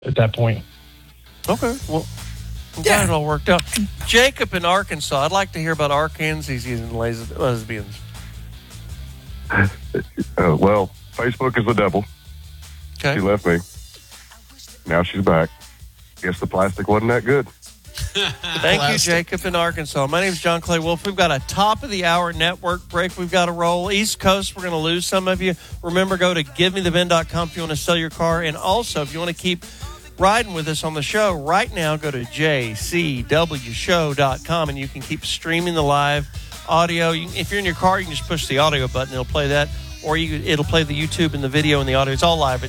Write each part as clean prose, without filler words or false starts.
at that point. Okay, well, we got it all worked out. Jacob in Arkansas. I'd like to hear about Arkansas and lesbians. Well, Facebook is the devil. Okay. She left me. Now she's back. Guess the plastic wasn't that good. Thank you, Jacob in Arkansas. My name is John Clay Wolf. We've got a top of the hour network break. We've got to roll. East Coast, we're going to lose some of you. Remember, go to givemethevin.com if you want to sell your car. And also, if you want to keep riding with us on the show right now, go to jcwshow.com and you can keep streaming the live audio. If you're in your car, you can just push the audio button. It'll play that. Or it'll play the YouTube and the video and the audio. It's all live at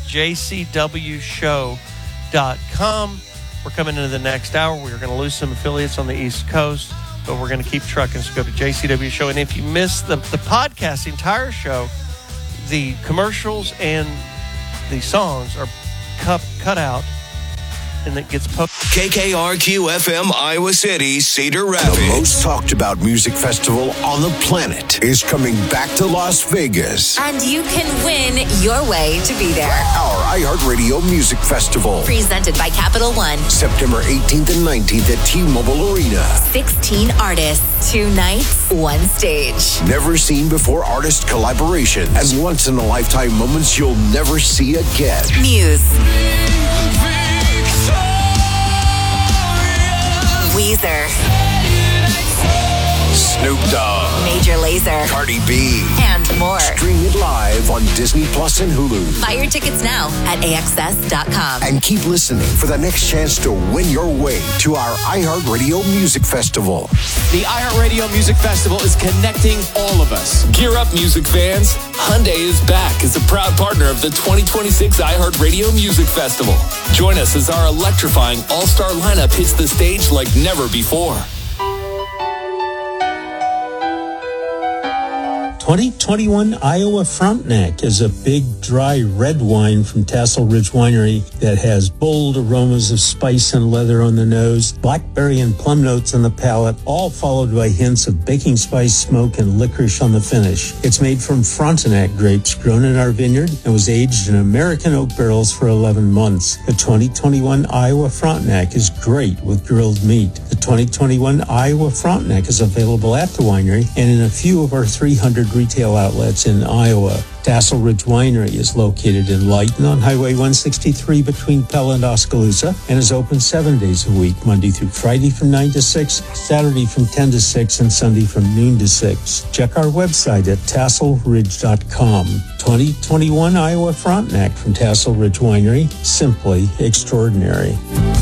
jcwshow.com. We're coming into the next hour. We're going to lose some affiliates on the East Coast, but we're going to keep trucking. So go to JCW Show. And if you missed the podcast, the entire show, the commercials and the songs are cut out, and it gets posted. KKRQ-FM, Iowa City, Cedar Rapids. The most talked about music festival on the planet is coming back to Las Vegas. And you can win your way to be there. Our iHeartRadio Music Festival. Presented by Capital One. September 18th and 19th at T-Mobile Arena. 16 artists, 2 nights, 1 stage. Never seen before artist collaboration and once-in-a-lifetime moments you'll never see again. Muse. Weezer. Snoop Dogg. Major Lazer. Cardi B. And more. Stream it live on Disney Plus and Hulu. Buy your tickets now at AXS.com. And keep listening for the next chance to win your way to our iHeartRadio Music Festival. The iHeartRadio Music Festival is connecting all of us. Gear up, music fans. Hyundai is back as a proud partner of the 2026 iHeartRadio Music Festival. Join us as our electrifying all-star lineup hits the stage like never before. 2021 Iowa Frontenac is a big, dry red wine from Tassel Ridge Winery that has bold aromas of spice and leather on the nose, blackberry and plum notes on the palate, all followed by hints of baking spice, smoke, and licorice on the finish. It's made from Frontenac grapes grown in our vineyard and was aged in American oak barrels for 11 months. The 2021 Iowa Frontenac is great with grilled meat. The 2021 Iowa Frontenac is available at the winery and in a few of our 300 retail outlets in Iowa. Tassel Ridge Winery is located in Lighton on Highway 163 between Pella and Oskaloosa and is open 7 days a week, Monday through Friday from 9 to 6, Saturday from 10 to 6, and Sunday from noon to 6. Check our website at tasselridge.com. 2021 Iowa Frontenac from Tassel Ridge Winery, simply extraordinary.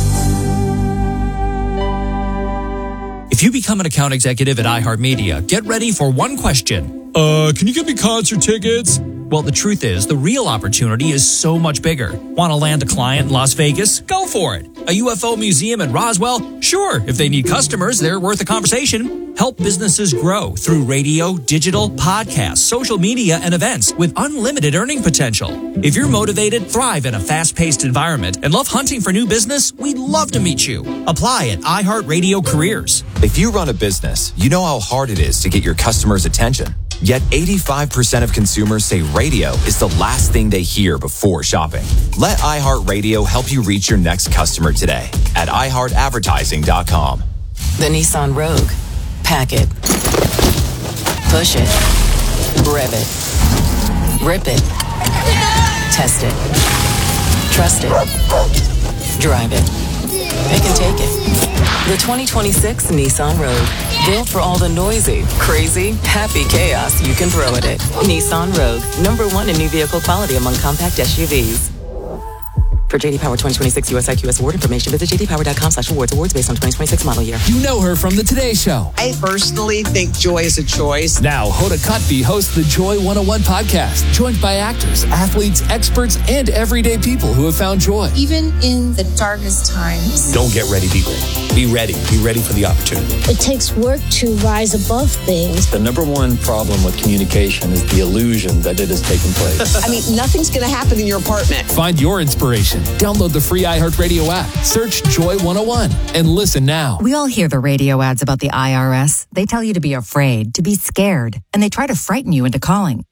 If you become an account executive at iHeartMedia, get ready for one question. Can you get me concert tickets? Well, the truth is, the real opportunity is so much bigger. Want to land a client in Las Vegas? Go for it. A UFO museum in Roswell? Sure. If they need customers, they're worth a conversation. Help businesses grow through radio, digital, podcasts, social media, and events with unlimited earning potential. If you're motivated, thrive in a fast-paced environment, and love hunting for new business, we'd love to meet you. Apply at iHeartRadio Careers. If you run a business, you know how hard it is to get your customers' attention. Yet 85% of consumers say radio is the last thing they hear before shopping. Let iHeartRadio help you reach your next customer today at iHeartAdvertising.com. The Nissan Rogue. Pack it. Push it. Rev it. Rip it. Test it. Trust it. Drive it. They can take it. The 2026 Nissan Rogue. Built for all the noisy, crazy, happy chaos you can throw at it. Nissan Rogue. #1 in new vehicle quality among compact SUVs. For J.D. Power 2026 US IQS award information, visit jdpower.com/awards. Awards based on 2026 model year. You know her from the Today Show. I personally think joy is a choice. Now, Hoda Kotb hosts the Joy 101 podcast, joined by actors, athletes, experts, and everyday people who have found joy. Even in the darkest times. Don't get ready, be ready. Be ready. Be ready for the opportunity. It takes work to rise above things. The #1 problem with communication is the illusion that it has taken place. I mean, nothing's going to happen in your apartment. Find your inspiration. Download the free iHeartRadio app. Search Joy 101 and listen now. We all hear the radio ads about the IRS. They tell you to be afraid, to be scared, and they try to frighten you into calling.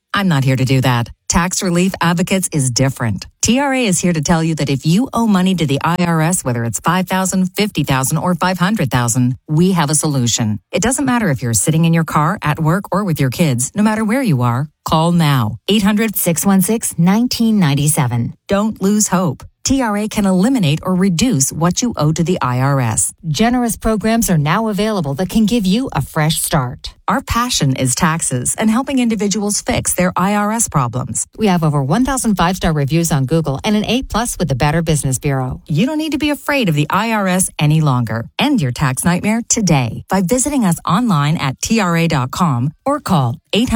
I'm not here to do that. Tax Relief Advocates is different. TRA is here to tell you that if you owe money to the IRS, whether it's $5,000, $50,000, or $500,000, we have a solution. It doesn't matter if you're sitting in your car, at work, or with your kids. No matter where you are, call now. 800-616-1997. Don't lose hope. TRA can eliminate or reduce what you owe to the IRS. Generous programs are now available that can give you a fresh start. Our passion is taxes and helping individuals fix their IRS problems. We have over 1,000 5-star reviews on Google and an A+ with the Better Business Bureau. You don't need to be afraid of the IRS any longer. End your tax nightmare today by visiting us online at TRA.com or call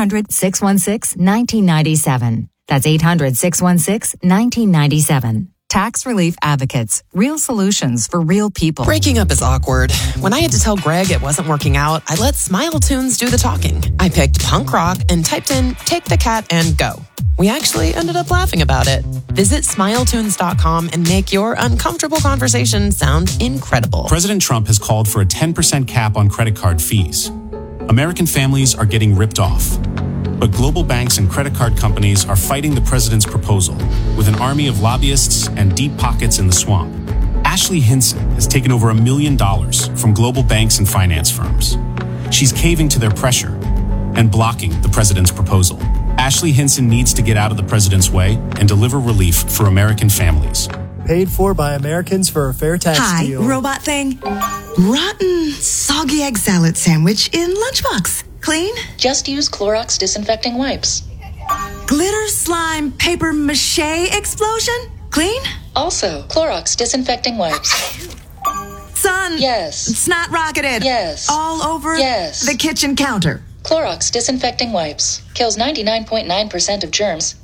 800-616-1997. That's 800-616-1997. Tax Relief Advocates. Real solutions for real people. Breaking up is awkward. When I had to tell Greg it wasn't working out, I let Smile Tunes do the talking. I picked punk rock and typed in Take the Cat and Go. We actually ended up laughing about it. Visit smiletunes.com and make your uncomfortable conversation sound incredible. President Trump has called for a 10% cap on credit card fees. American families are getting ripped off. But global banks and credit card companies are fighting the president's proposal with an army of lobbyists and deep pockets in the swamp. Ashley Hinson has taken over $1 million from global banks and finance firms. She's caving to their pressure and blocking the president's proposal. Ashley Hinson needs to get out of the president's way and deliver relief for American families. Paid for by Americans for a fair tax deal. Hi, robot thing. Rotten, soggy egg salad sandwich in lunchbox. Clean? Just use Clorox disinfecting wipes. Glitter slime paper mache explosion? Clean? Also, Clorox disinfecting wipes. Sun. Yes. Snot rocketed. Yes. All over yes. the kitchen counter. Clorox disinfecting wipes. Kills 99.9% of germs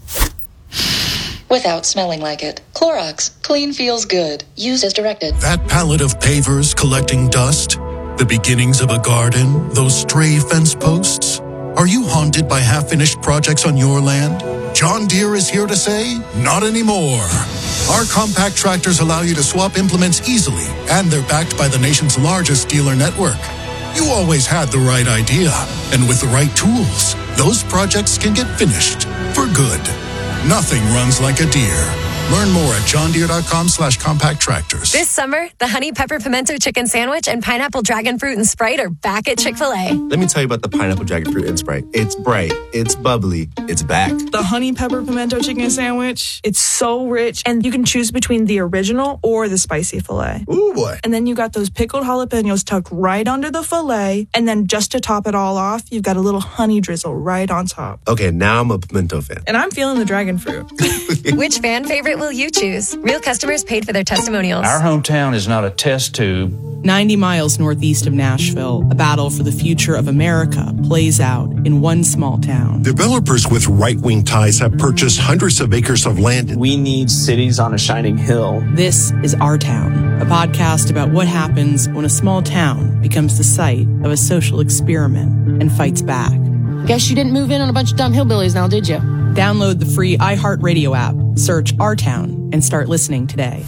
without smelling like it. Clorox. Clean feels good. Use as directed. That pallet of pavers collecting dust? The beginnings of a garden? Those stray fence posts? Are you haunted by half-finished projects on your land? John Deere is here to say, not anymore. Our compact tractors allow you to swap implements easily, and they're backed by the nation's largest dealer network. You always had the right idea, and with the right tools, those projects can get finished for good. Nothing runs like a Deere. Learn more at johndeere.com/compact tractors. This summer, the honey pepper pimento chicken sandwich and pineapple dragon fruit and Sprite are back at Chick-fil-A. Let me tell you about the pineapple dragon fruit and Sprite. It's bright, it's bubbly, it's back. The honey pepper pimento chicken sandwich, it's so rich, and you can choose between the original or the spicy filet. Ooh, boy. And then you got those pickled jalapenos tucked right under the filet, and then just to top it all off, you've got a little honey drizzle right on top. Okay, now I'm a pimento fan. And I'm feeling the dragon fruit. Which fan favorite will you choose? Real customers paid for their testimonials. Our hometown is not a test tube. 90 miles northeast of Nashville, a battle for the future of America plays out in one small town. Developers with right-wing ties have purchased hundreds of acres of land. We need cities on a shining hill. This is Our Town, a podcast about what happens when a small town becomes the site of a social experiment and fights back. Guess you didn't move in on a bunch of dumb hillbillies now, did you? Download the free iHeartRadio app, search Our Town, and start listening today.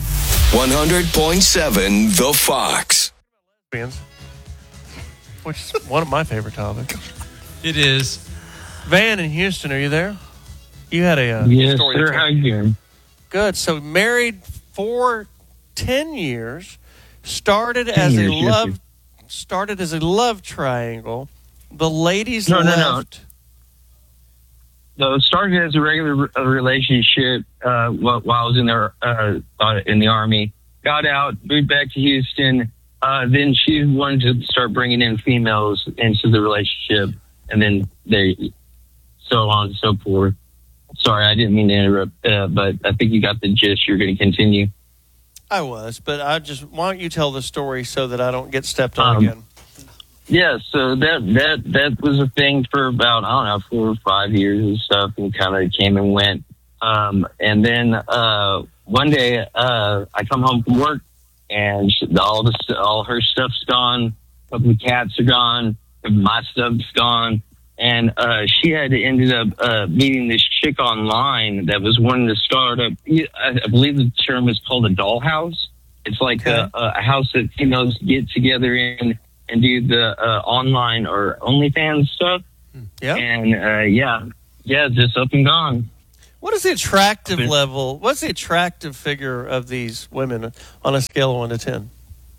100.7 The Fox. Which is one of my favorite topics. It is. Van in Houston, are you there? You had a yes, story. Yes, sir. How you doing? Good. So married for 10 years, started as a love triangle. The ladies left. No, it started as a regular relationship while I was in the Army. Got out, moved back to Houston. Then she wanted to start bringing in females into the relationship, and then so on and so forth. Sorry, I didn't mean to interrupt, but I think you got the gist. You're going to continue. I was, but why don't you tell the story so that I don't get stepped on again? Yeah, so that was a thing for about, 4 or 5 years and stuff, and kind of came and went. And then one day I come home from work, and all her stuff's gone. A couple of cats are gone. My stuff's gone. And she had ended up meeting this chick online that was wanting to start up. I believe the term is called a dollhouse. It's like a house that females get together in and do the online or OnlyFans stuff. Yeah. And yeah, just up and gone. What is the attractive level? What's the attractive figure of these women on a scale of 1 to 10?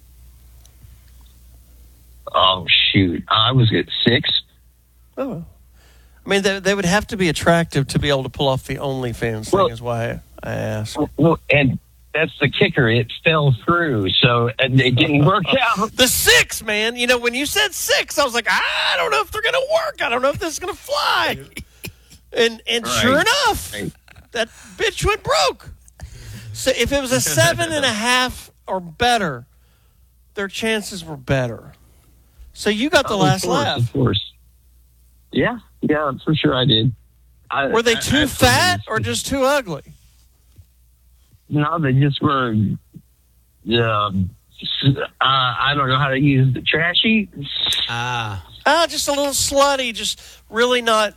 Oh, shoot. I was at 6. Oh. I mean, they would have to be attractive to be able to pull off the OnlyFans thing, is why I asked. Well, and that's the kicker. It fell through, so it didn't work out. The 6, man. You know, when you said 6, I was like, I don't know if they're going to work. I don't know if this is going to fly. And sure enough, that bitch went broke. So if it was a 7.5 or better, their chances were better. So you got the last laugh. Of course. Yeah, for sure I did. Were they too fat or just too ugly? No, they just were, I don't know how to use the trashy. Just a little slutty, just really not,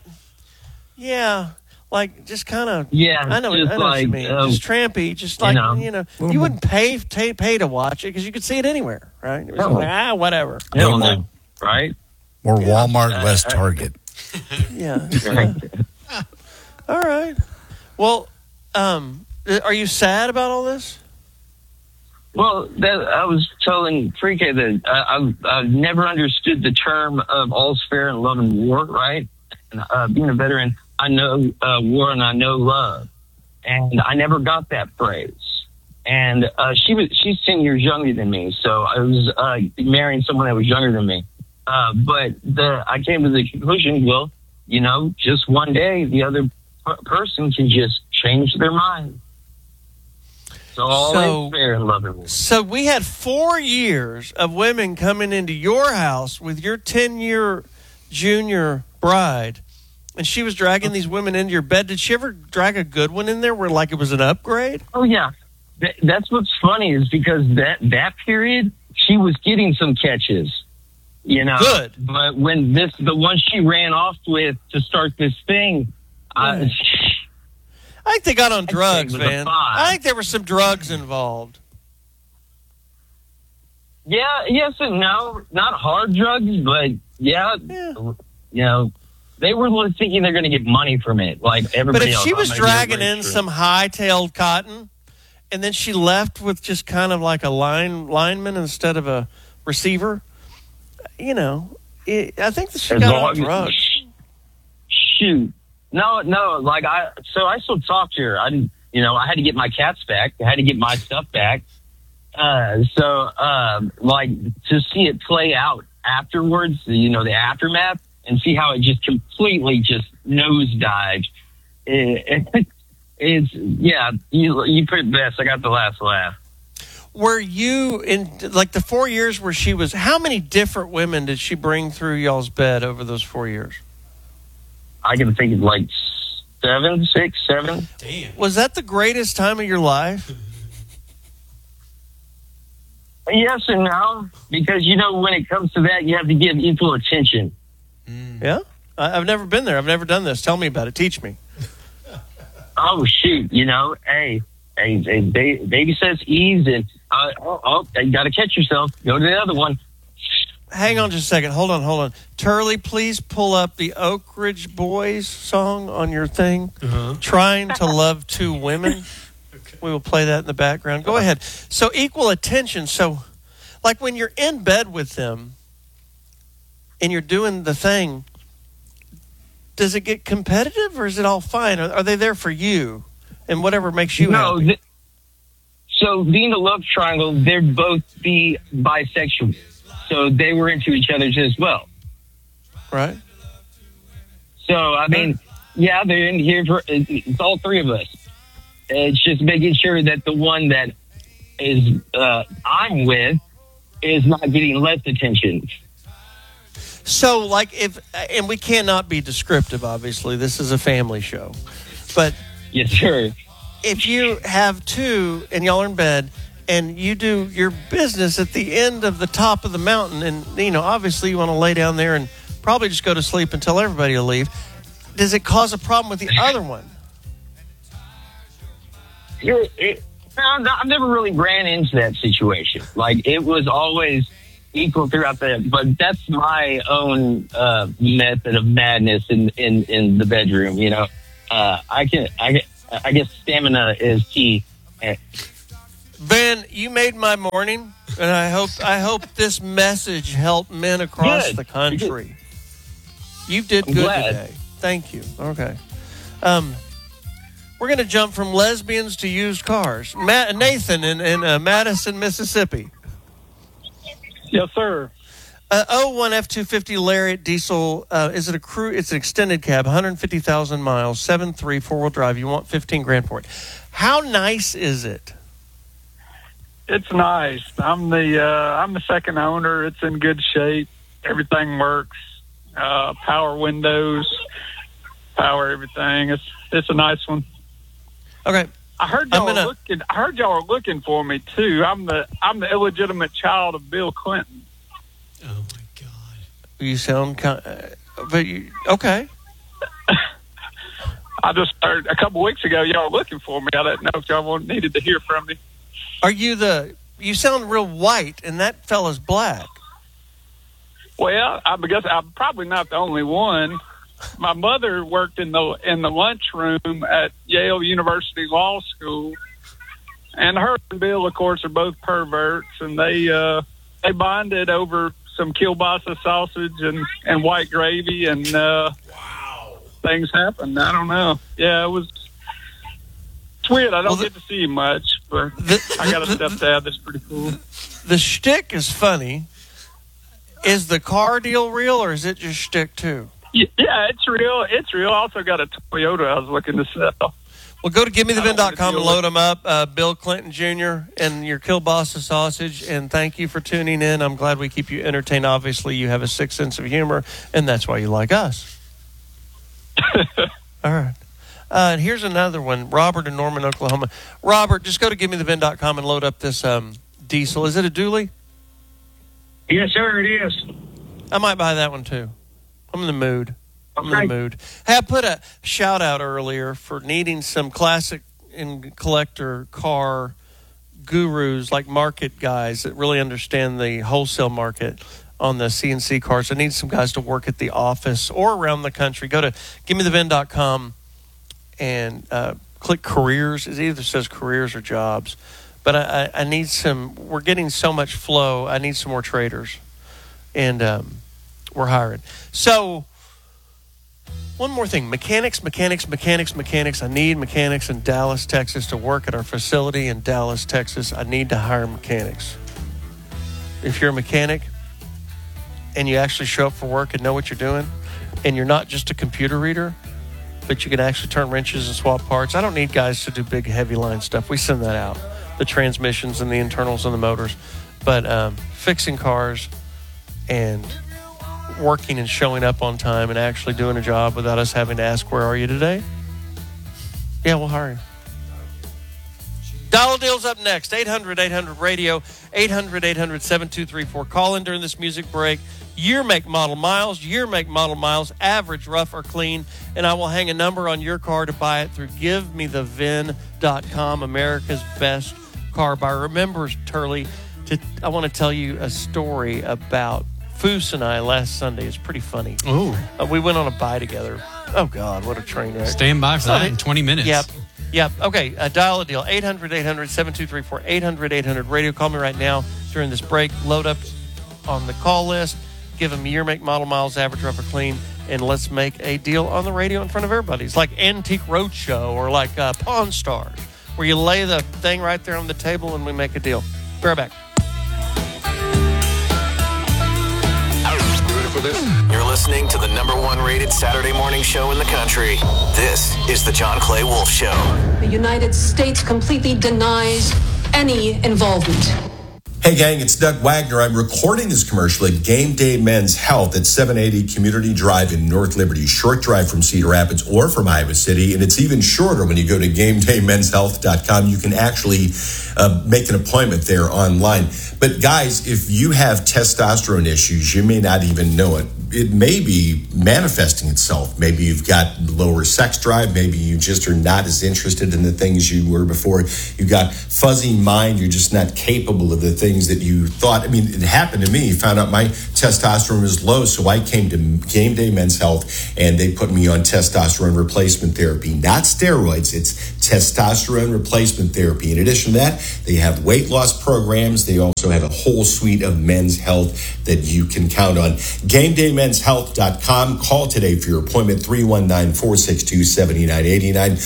like just kind of, I know what you mean. Just trampy, just like, you wouldn't pay to watch it because you could see it anywhere, right? It was like, whatever. Right? More Walmart, less Target. Yeah. All right. Well, are you sad about all this? Well, I was telling Pre-K that I've never understood the term of all's fair in love and war, right? And being a veteran, I know war and I know love. And I never got that phrase. And she's 10 years younger than me, so I was marrying someone that was younger than me. But I came to the conclusion, well, just one day the other person can just change their mind. So all is fair in love and war. So we had 4 years of women coming into your house with your 10-year junior bride, and she was dragging these women into your bed. Did she ever drag a good one in there where like it was an upgrade? Oh, yeah. That's what's funny is because that period, she was getting some catches. Good. But when the one she ran off with to start this thing, I think they got on drugs, man. I think there were some drugs involved. Yeah, yes and no. Not hard drugs, but they were thinking they're going to get money from it, like everybody else. But if she was dragging in some high-tailed cotton, and then she left with just kind of like a lineman instead of a receiver, I think that she got on drugs. Shoot. No, like I still talk to her. I had to get my cats back. I had to get my stuff back. Like to see it play out afterwards, the aftermath, and see how it just completely just nosedived. You put it best. I got the last laugh. Were you in like the 4 years where she was? How many different women did she bring through y'all's bed over those 4 years? I can think of like 6, 7. Damn. Was that the greatest time of your life? Yes and no, because when it comes to that, you have to give equal attention. Yeah, I've never been there. I've never done this. Tell me about it. Teach me. Oh shoot! Hey, baby says ease, and you got to catch yourself. Go to the other one. Hang on just a second. Hold on. Turley, please pull up the Oak Ridge Boys song on your thing. Trying to Love Two Women. Okay. We will play that in the background. Go ahead. So equal attention. So like when you're in bed with them and you're doing the thing, does it get competitive or is it all fine? Are they there for you and whatever makes you happy? So being a love triangle, they're both bisexual. So they were into each other as well. Right. So, I mean, they're in here for, it's all three of us. It's just making sure that the one that is I'm with is not getting less attention. So, like, and we cannot be descriptive, obviously. This is a family show. But yes, sir. If you have two and y'all are in bed and you do your business at the end of the top of the mountain, and, obviously you want to lay down there and probably just go to sleep and tell everybody to leave, does it cause a problem with the other one? I've never really ran into that situation. Like, it was always, equal throughout but that's my own method of madness in the bedroom. You know, I guess stamina is key. Ben, you made my morning, and I hope this message helped men across the country. You did good today. Thank you. Okay. We're going to jump from lesbians to used cars. Nathan in Madison, Mississippi. Yes, sir. 01 F-250 Lariat diesel. Is it a crew? It's an extended cab, 150,000 miles, 7.3 4-wheel drive. You want $15,000 for it. How nice is it? It's nice. I'm the second owner. It's in good shape. Everything works. Power windows, power everything. It's a nice one. Okay. I heard y'all were looking for me too. I'm the illegitimate child of Bill Clinton. Oh my God! You sound okay. I just heard a couple weeks ago y'all were looking for me. I didn't know if y'all needed to hear from me. Are you you sound real white, and that fella's black. Well, I guess I'm probably not the only one. My mother worked in the lunchroom at Yale University Law School, and her and Bill, of course, are both perverts, and they bonded over some kielbasa sausage and white gravy, and things happened. I don't know. Yeah, it's weird. I don't get to see much, but I got a stepdad that's pretty cool. The shtick is funny. Is the car deal real, or is it just shtick too? Yeah, it's real. It's real. I also got a Toyota I was looking to sell. Well, go to GiveMeTheVin.com and load them up. Bill Clinton Jr. and your kielbasa sausage. And thank you for tuning in. I'm glad we keep you entertained. Obviously, you have a sick sense of humor, and that's why you like us. All right. And here's another one. Robert in Norman, Oklahoma. Robert, just go to GiveMeTheVin.com and load up this diesel. Is it a dually? Yes, sir, it is. I might buy that one, too. I'm in the mood. Hey, I put a shout out earlier for needing some classic and collector car gurus, like market guys that really understand the wholesale market on the CNC cars. I need some guys to work at the office or around the country. Go to GiveMeTheVin.com and click careers. It either says careers or jobs. But I need some. We're getting so much flow. I need some more traders. And we're hiring. So, one more thing. Mechanics. I need mechanics in Dallas, Texas to work at our facility in Dallas, Texas. I need to hire mechanics. If you're a mechanic and you actually show up for work and know what you're doing, and you're not just a computer reader, but you can actually turn wrenches and swap parts. I don't need guys to do big, heavy line stuff. We send that out. The transmissions and the internals and the motors. But fixing cars and working and showing up on time and actually doing a job without us having to ask, where are you today? Yeah, we'll hire you. Dollar Deal's up next. 800-800-RADIO, 800-800-7234. Call in during this music break. Year, make, model, miles, average, rough, or clean, and I will hang a number on your car to buy it through GiveMeTheVin.com, America's best car buyer. Remember, Turley, I want to tell you a story about Foose and I last Sunday. It's pretty funny. Oh. We went on a buy together. Oh, God, what a train wreck. Stand by for that in 20 minutes. Yep. Okay, dial a deal. 800-800-7234, 800-800-RADIO. Call me right now during this break. Load up on the call list. Give them year, make, model, miles, average, rough, or clean, and let's make a deal on the radio in front of everybody. It's like Antique Roadshow or like Pawn Stars, where you lay the thing right there on the table and we make a deal. Be right back. For this? You're listening to the #1 rated Saturday morning show in the country. This is the John Clay Wolf Show. The United States completely denies any involvement. Hey gang, it's Doug Wagner. I'm recording this commercial at Game Day Men's Health at 780 Community Drive in North Liberty. Short drive from Cedar Rapids or from Iowa City. And it's even shorter when you go to GameDayMen'sHealth.com. You can actually make an appointment there online. But guys, if you have testosterone issues, you may not even know it. it may be manifesting itself. Maybe you've got lower sex drive. Maybe you just are not as interested in the things you were before. You've got fuzzy mind. You're just not capable of the things that you thought. I mean, it happened to me. Found out my testosterone was low, so I came to Game Day Men's Health, and they put me on testosterone replacement therapy. Not steroids. It's testosterone replacement therapy. In addition to that, they have weight loss programs. They also have a whole suite of men's health that you can count on. GameDayMen'sHealth.com. Call today for your appointment, 319-462-7989.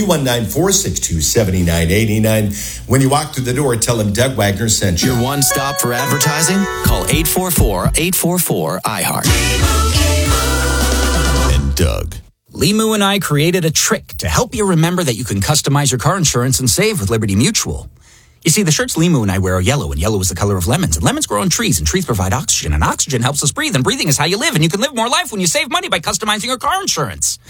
319-462-7989. When you walk through the door, tell them Doug Wagner sent you. Your one stop for advertising? Call 844-844-IHEART. And Doug. Limu and I created a trick to help you remember that you can customize your car insurance and save with Liberty Mutual. You see, the shirts Limu and I wear are yellow, and yellow is the color of lemons. And lemons grow on trees, and trees provide oxygen. And oxygen helps us breathe, and breathing is how you live. And you can live more life when you save money by customizing your car insurance.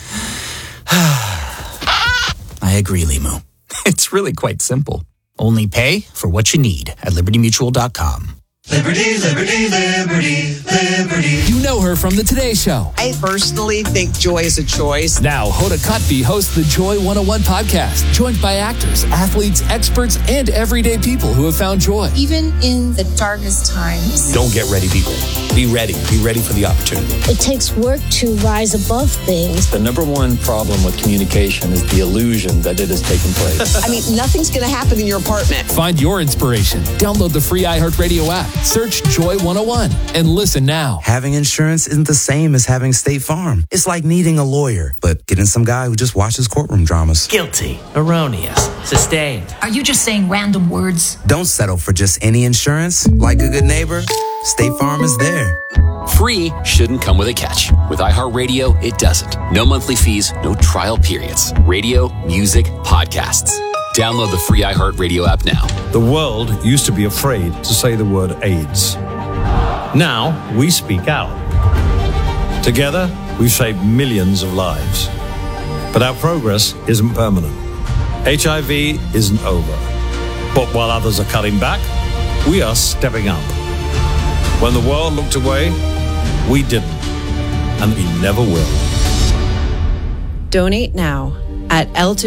I agree, Limu. It's really quite simple. Only pay for what you need at LibertyMutual.com. Liberty, liberty, liberty, liberty. You know her from the Today Show. I personally think joy is a choice. Now, Hoda Kotb hosts the Joy 101 podcast, joined by actors, athletes, experts, and everyday people who have found joy. Even in the darkest times. Don't get ready, people. Be ready. Be ready for the opportunity. It takes work to rise above things. The number one problem with communication is the illusion that it is taking place. I mean, nothing's going to happen in your apartment. Find your inspiration. Download the free iHeartRadio app. Search Joy 101 and listen now. Having insurance isn't the same as having State Farm. It's like needing a lawyer, but getting some guy who just watches courtroom dramas. Guilty, erroneous, sustained. Are you just saying random words? Don't settle for just any insurance. Like a good neighbor, State Farm is there. Free shouldn't come with a catch. With iHeartRadio, it doesn't. No monthly fees, no trial periods. Radio, music, podcasts. Download the free iHeartRadio app now. The world used to be afraid to say the word AIDS. Now we speak out. Together, we've saved millions of lives. But our progress isn't permanent. HIV isn't over. But while others are cutting back, we are stepping up. When the world looked away, we didn't. And we never will. Donate now at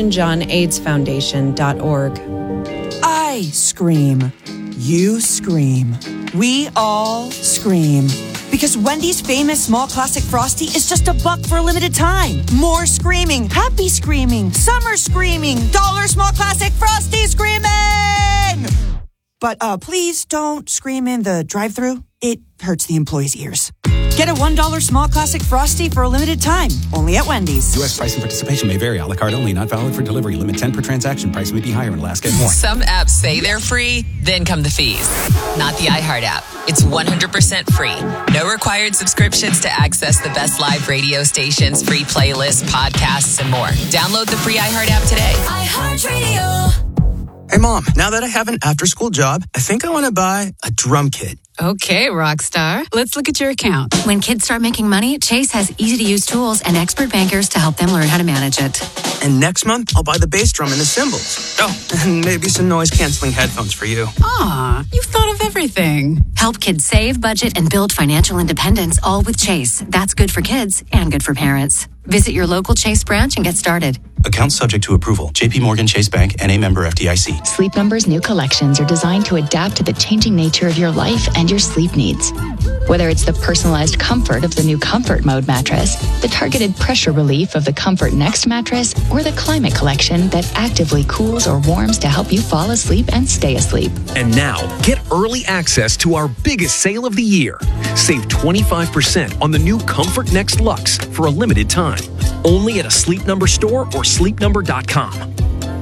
EltonJohnAIDSFoundation.org. I scream. You scream. We all scream. Because Wendy's famous small classic Frosty is just $1 for a limited time. More screaming, happy screaming, summer screaming, dollar small classic Frosty screaming! But please don't scream in the drive-thru. It hurts the employees' ears. Get a $1 small classic Frosty for a limited time, only at Wendy's. U.S. price and participation may vary. A la carte only, not valid for delivery. Limit 10 per transaction. Price may be higher in Alaska and more. Some apps say they're free, then come the fees. Not the iHeart app. It's 100% free. No required subscriptions to access the best live radio stations, free playlists, podcasts, and more. Download the free iHeart app today. iHeart Radio. Hey, Mom, now that I have an after-school job, I think I want to buy a drum kit. Okay, rock star. Let's look at your account. When kids start making money, Chase has easy-to-use tools and expert bankers to help them learn how to manage it. And next month, I'll buy the bass drum and the cymbals. Oh, and maybe some noise-canceling headphones for you. Aw, you've thought of everything. Help kids save, budget, and build financial independence, all with Chase. That's good for kids and good for parents. Visit your local Chase branch and get started. Account subject to approval. JP Morgan Chase Bank, N.A. member FDIC. Sleep Number's new collections are designed to adapt to the changing nature of your life and your sleep needs. Whether it's the personalized comfort of the new Comfort Mode mattress, the targeted pressure relief of the Comfort Next mattress, or the Climate Collection that actively cools or warms to help you fall asleep and stay asleep. And now, get early access to our biggest sale of the year. Save 25% on the new Comfort Next Luxe for a limited time. Only at a Sleep Number store or sleepnumber.com.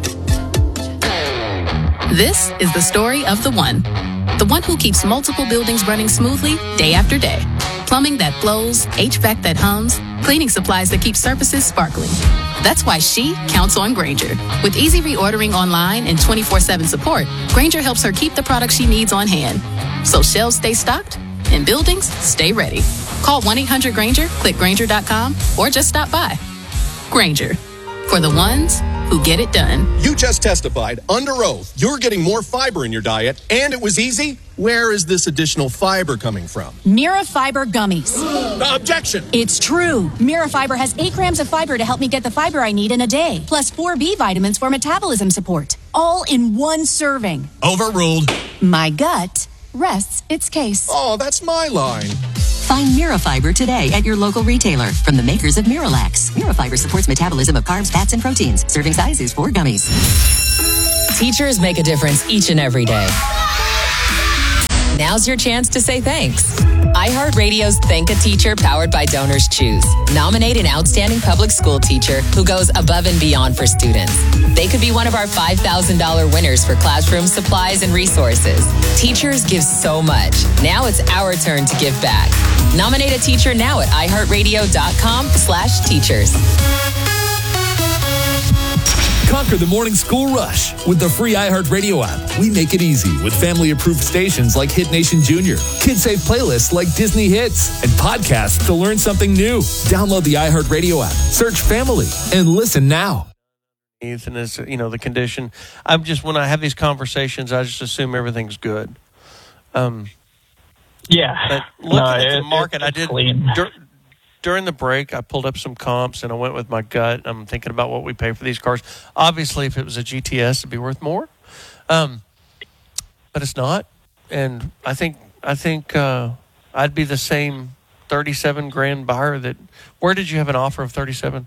This is the story of the one who keeps multiple buildings running smoothly day after day. Plumbing that flows, HVAC that hums, cleaning supplies that keep surfaces sparkling. That's why she counts on Grainger. With easy reordering online and 24/7 support, Grainger helps her keep the products she needs on hand. So shelves stay stocked and buildings stay ready. Call 1-800-GRAINGER, click Grainger.com, or just stop by. Grainger, for the ones who get it done. You just testified under oath you're getting more fiber in your diet, and it was easy. Where is this additional fiber coming from? Mirafiber gummies. Objection! It's true. Mirafiber has 8 grams of fiber to help me get the fiber I need in a day, plus 4 B vitamins for metabolism support, all in one serving. Overruled. My gut rests its case. Oh, that's my line. Find Mirafiber today at your local retailer from the makers of Miralax. Mirafiber supports metabolism of carbs, fats, and proteins. Serving size is 4 gummies. Teachers make a difference each and every day. Now's your chance to say thanks. iHeartRadio's Thank a Teacher powered by Donors Choose. Nominate an outstanding public school teacher who goes above and beyond for students. They could be one of our $5,000 winners for classroom supplies and resources. Teachers give so much. Now it's our turn to give back. Nominate a teacher now at iHeartRadio.com/teachers. Conquer the morning school rush with the free iHeartRadio app. We make it easy with family-approved stations like Hit Nation Junior, kid-safe playlists like Disney Hits, and podcasts to learn something new. Download the iHeartRadio app, search family, and listen now. And it's, the condition. When I have these conversations, I just assume everything's good. But looking at the market, I did during the break, I pulled up some comps and I went with my gut. I'm thinking about what we pay for these cars. Obviously, if it was a GTS, it'd be worth more. But it's not. And I think I'd be the same $37,000 buyer where did you have an offer of 37?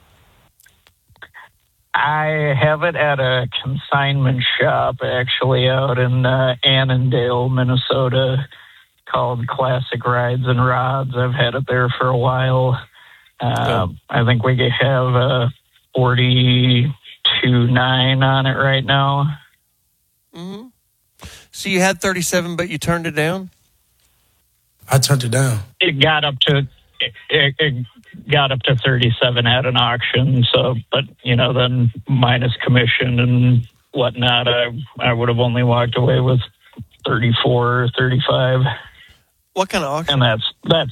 I have it at a consignment shop, actually, out in Annandale, Minnesota, called Classic Rides and Rods. I've had it there for a while. I think we have a 42.9 on it right now. Mm-hmm. So you had 37, but you turned it down? I turned it down. It got up to 37 at an auction. So, but then minus commission and whatnot, I would have only walked away with 34 or 35. What kind of auction? And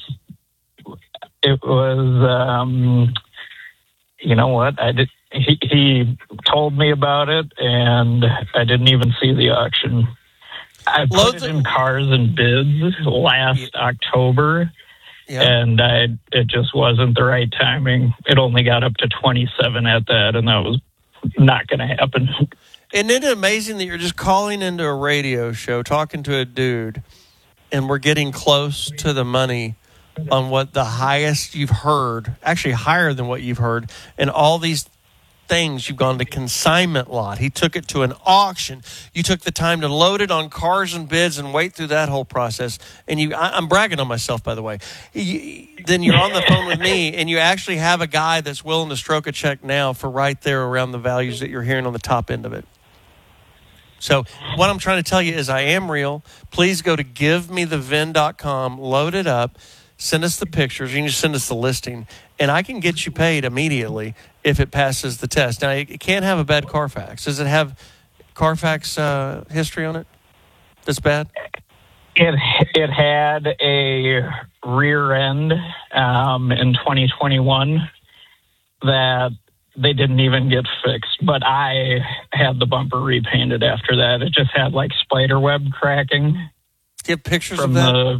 it was, you know what? He told me about it, and I didn't even see the auction. I put it in Cars and Bids last October, and it just wasn't the right timing. It only got up to 27 at that, and that was not going to happen. Isn't it amazing that you're just calling into a radio show, talking to a dude, and we're getting close to the money on what the highest you've heard, actually higher than what you've heard, and all these things you've gone to consignment lot. He took it to an auction. You took the time to load it on Cars and Bids and wait through that whole process. And I'm bragging on myself, by the way. Then you're on the phone with me, and you actually have a guy that's willing to stroke a check now for right there around the values that you're hearing on the top end of it. So what I'm trying to tell you is I am real. Please go to givemethevin.com, load it up, send us the pictures. You can just send us the listing, and I can get you paid immediately if it passes the test. Now, it can't have a bad Carfax. Does it have Carfax history on it that's bad? It had a rear end in 2021 that they didn't even get fixed, but I had the bumper repainted after that. It just had like spider web cracking. Do you have pictures from of that?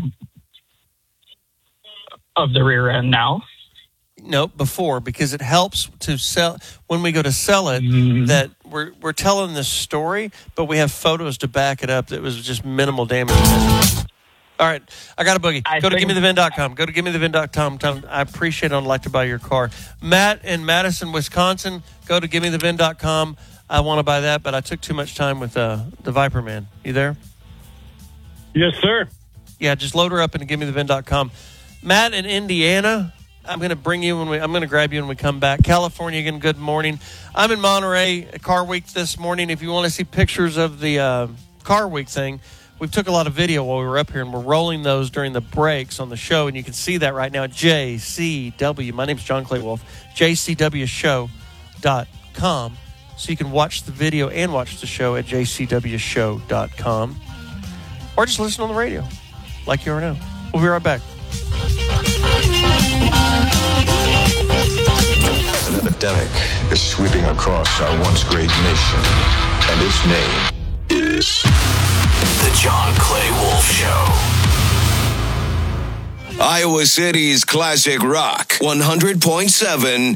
Of the rear end now? No, before, because it helps to sell when we go to sell it. That we're telling this story, but we have photos to back it up. That was just minimal damage. All right, I got a boogie. Go to givemethevin.com. Go to givemethevin.com. I appreciate it. I'd like to buy your car. Matt in Madison, Wisconsin. Go to givemethevin.com. I want to buy that, but I took too much time with the Viper Man. You there? Yes, sir. Yeah, just load her up into givemethevin.com. Matt in Indiana. I'm going to bring you I'm going to grab you when we come back. California again, good morning. I'm in Monterey, Car Week this morning. If you want to see pictures of the Car Week thing, we took a lot of video while we were up here, and we're rolling those during the breaks on the show, and you can see that right now at JCW. My name's John Clay Wolf, jcwshow.com. So you can watch the video and watch the show at jcwshow.com. Or just listen on the radio, like you are now. We'll be right back. Another epidemic is sweeping across our once great nation, and its name is The John Clay Wolf Show. Iowa City's classic rock, 100.7